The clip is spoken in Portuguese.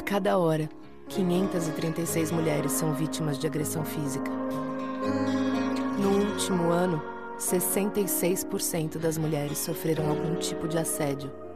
A cada hora, 536 mulheres são vítimas de agressão física. No último ano, 66% das mulheres sofreram algum tipo de assédio.